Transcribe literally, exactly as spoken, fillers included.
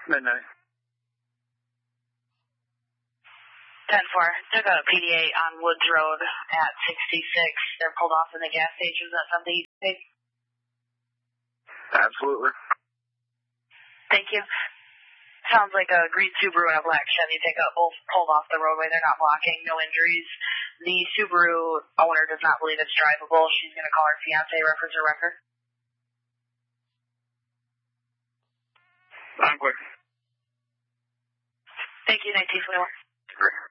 Midnight. ten four, took a P D A on Woods Road at sixty-six. They're pulled off in the gas station. Is that something you can take? Absolutely. Thank you. Sounds like a green Subaru and a black Chevy pickup, both pulled off the roadway. They're not blocking, no injuries. The Subaru owner does not believe it's drivable. She's going to call her fiance, reference her record. I'm quick. Thank you, nineteen twenty-one. Great.